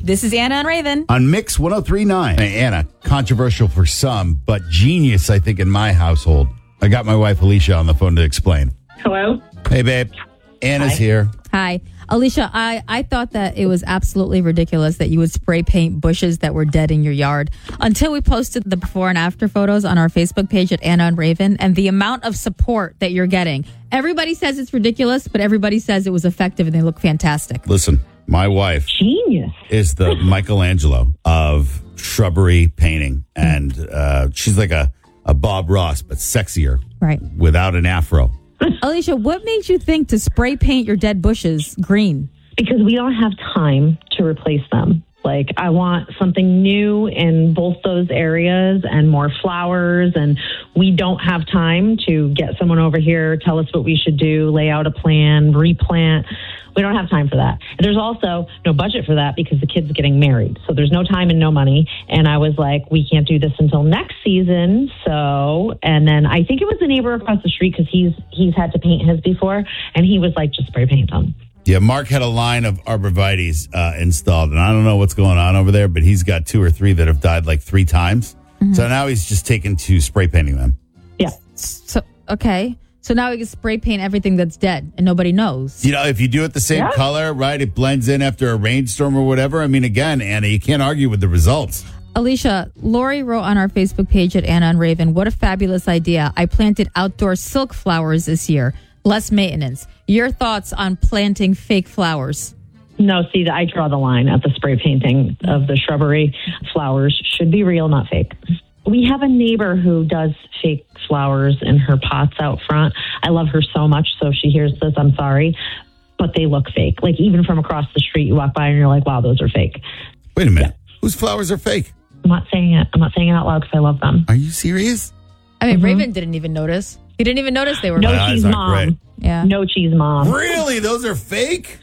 This is Anna and Raven. On Mix 103.9. Hey, Anna, controversial for some, but genius, I think, in my household. I got my wife, Alicia, on the phone to explain. Hello? Hey, babe. Anna's Hi. here. Hi. Alicia, I thought that it was absolutely ridiculous that you would spray paint bushes that were dead in your yard until we posted the before and after photos on our Facebook page at Anna and Raven, and the amount of support that you're getting. Everybody says it's ridiculous, but everybody says it was effective and they look fantastic. Listen, my wife Genius. is the Michelangelo of shrubbery painting, and she's like a Bob Ross, but sexier, Right. without an afro. Alicia, what made you think to spray paint your dead bushes green? Because we don't have time to replace them. Like, I want something new in both those areas and more flowers. And we don't have time to get someone over here, tell us what we should do, lay out a plan, replant. We don't have time for that. And there's also no budget for that because the kid's getting married. So there's no time and no money. And I was like, we can't do this until next season. So, and then I think it was the neighbor across the street because he's had to paint his before. And he was like, just spray paint them. Yeah, Mark had a line of arborvitaes installed, and I don't know what's going on over there, but he's got 2 or 3 that have died like 3 times. Mm-hmm. So now he's just taken to spray painting them. Yeah. So, okay. So now we can spray paint everything that's dead and nobody knows. You know, if you do it the same color, right, it blends in after a rainstorm or whatever. I mean, again, Anna, you can't argue with the results. Alicia, Lori wrote on our Facebook page at Anna and Raven, what a fabulous idea. I planted outdoor silk flowers this year. Less maintenance. Your thoughts on planting fake flowers? No, see, I draw the line at the spray painting of the shrubbery. Flowers should be real, not fake. We have a neighbor who does fake flowers in her pots out front. I love her so much, so if she hears this, I'm sorry. But they look fake. Like, even from across the street, you walk by and you're like, wow, those are fake. Wait a minute. Whose flowers are fake? I'm not saying it. I'm not saying it out loud because I love them. Are you serious? I mean, Raven didn't even notice. He didn't even notice they were No fake. cheese aren't mom. red. Yeah. No cheese mom. Really? Those are fake?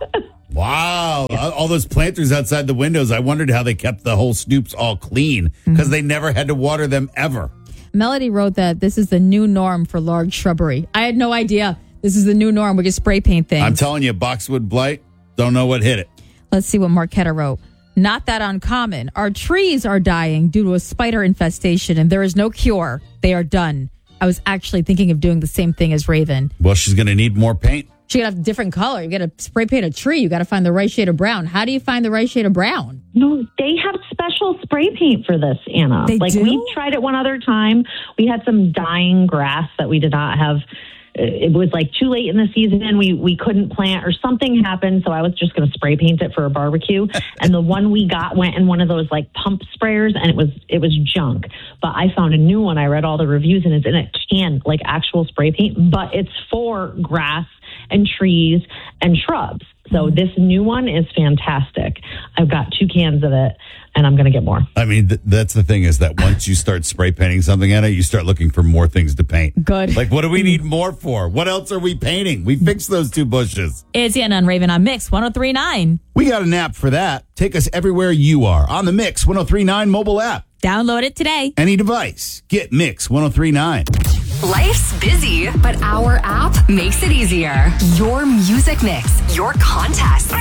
Wow. All those planters outside the windows, I wondered how they kept the whole snoops all clean because they never had to water them ever. Melody wrote that this is the new norm for large shrubbery. I had no idea. This is the new norm. We can spray paint things. I'm telling you, boxwood blight, don't know what hit it. Let's see what Marquetta wrote. Not that uncommon. Our trees are dying due to a spider infestation, and there is no cure. They are done. I was actually thinking of doing the same thing as Raven. Well, she's going to need more paint. She got a different color. You got to spray paint a tree. You got to find the right shade of brown. How do you find the right shade of brown? No, they have special spray paint for this, Anna. They do? We tried it one other time. We had some dying grass that we did not have. It was like too late in the season. We couldn't plant or something happened. So I was just going to spray paint it for a barbecue. And the one we got went in one of those like pump sprayers and it was junk. But I found a new one. I read all the reviews and it's in a can, like actual spray paint, but it's for grass and trees and shrubs. So this new one is fantastic. I've got 2 cans of it and I'm going to get more. I mean, that's the thing is that once you start spray painting something, Anna, you start looking for more things to paint. Good. Like, what do we need more for? What else are we painting? We fixed those 2 bushes. It's Anna and Raven on Mix 103.9. We got an app for that. Take us everywhere you are on the Mix 103.9 mobile app. Download it today. Any device. Get Mix 103.9. Life's busy, but our app makes it easier. Your music mix, your contests. All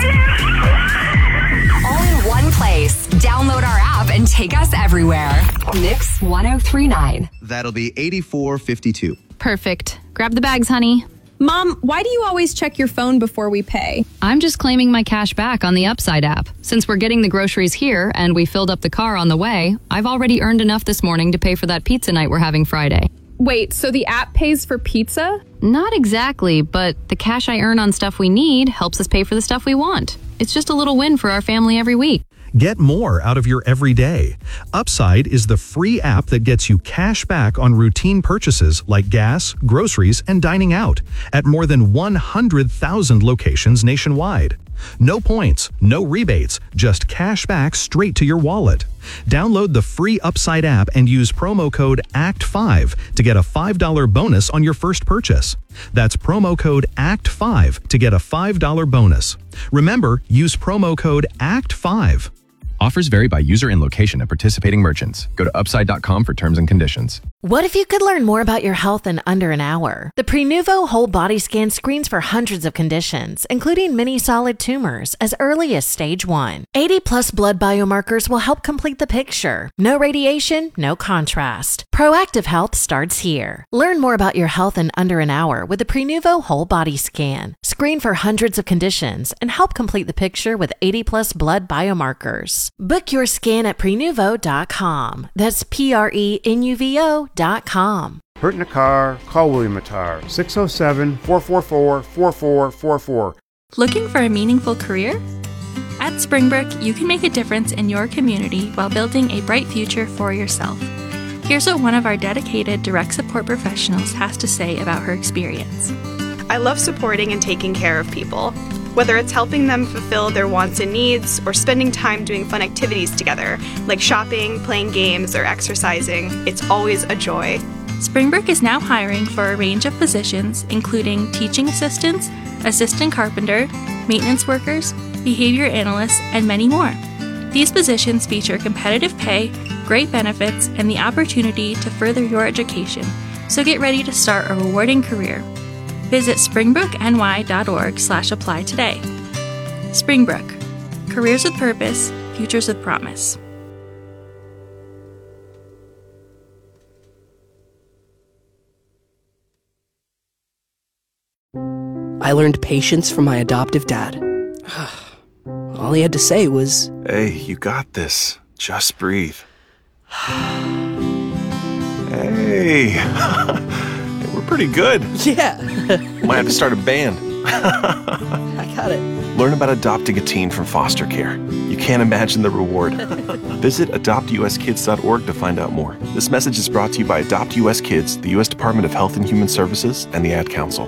in one place. Download our app and take us everywhere. Mix 1039. That'll be 8452. Perfect. Grab the bags, honey. Mom, why do you always check your phone before we pay? I'm just claiming my cash back on the Upside app. Since we're getting the groceries here and we filled up the car on the way, I've already earned enough this morning to pay for that pizza night we're having Friday. Wait, so the app pays for pizza? Not exactly, but the cash I earn on stuff we need helps us pay for the stuff we want. It's just a little win for our family every week. Get more out of your everyday. Upside is the free app that gets you cash back on routine purchases like gas, groceries, and dining out at more than 100,000 locations nationwide. No points, no rebates, just cash back straight to your wallet. Download the free Upside app and use promo code ACT5 to get a $5 bonus on your first purchase. That's promo code ACT5 to get a $5 bonus. Remember, use promo code ACT5. Offers vary by user and location at participating merchants. Go to upside.com for terms and conditions. What if you could learn more about your health in under an hour? The Prenuvo Whole Body Scan screens for hundreds of conditions, including many solid tumors, as early as stage 1. 80-plus blood biomarkers will help complete the picture. No radiation, no contrast. Proactive health starts here. Learn more about your health in under an hour with the Prenuvo Whole Body Scan. Screen for hundreds of conditions and help complete the picture with 80-plus blood biomarkers. Book your scan at Prenuvo.com. That's Prenuvo.com. Hurt in a car? Call William Attar, 607-444-4444. Looking for a meaningful career? At Springbrook, you can make a difference in your community while building a bright future for yourself. Here's what one of our dedicated direct support professionals has to say about her experience. I love supporting and taking care of people. Whether it's helping them fulfill their wants and needs or spending time doing fun activities together, like shopping, playing games, or exercising, it's always a joy. Springbrook is now hiring for a range of positions, including teaching assistants, assistant carpenter, maintenance workers, behavior analysts, and many more. These positions feature competitive pay, great benefits, and the opportunity to further your education, so get ready to start a rewarding career. Visit springbrookny.org/apply today. Springbrook. Careers with purpose, futures with promise. I learned patience from my adoptive dad. All he had to say was, "Hey, you got this. Just breathe." Hey, we're pretty good. Yeah. Might have to start a band. I got it. Learn about adopting a teen from foster care. You can't imagine the reward. Visit adoptuskids.org to find out more. This message is brought to you by Adopt US Kids, the U.S. Department of Health and Human Services, and the Ad Council.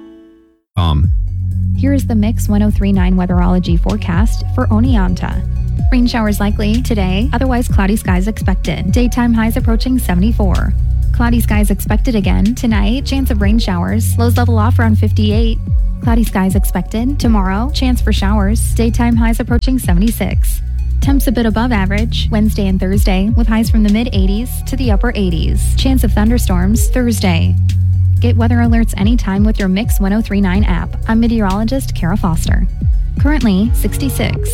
Here is the Mix 103.9 weatherology forecast for Oneonta. Rain showers likely today, otherwise cloudy skies expected. Daytime highs approaching 74. Cloudy skies expected again tonight. Chance of rain showers. Lows level off around 58. Cloudy skies expected. Tomorrow, chance for showers. Daytime highs approaching 76. Temps a bit above average Wednesday and Thursday, with highs from the mid-80s to the upper 80s. Chance of thunderstorms Thursday. Get weather alerts anytime with your Mix 103.9 app. I'm meteorologist Kara Foster. Currently 66.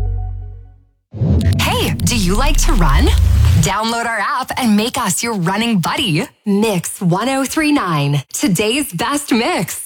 Hey, do you like to run? Download our app and make us your running buddy. Mix 103.9, today's best mix.